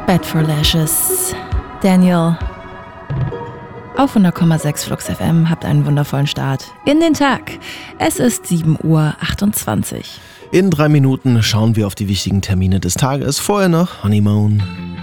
Bad for Lashes. Daniel. Auf 100,6 Flux FM, habt einen wundervollen Start in den Tag. Es ist 7:28 Uhr. In 3 Minuten schauen wir auf die wichtigen Termine des Tages. Vorher noch Honeymoon.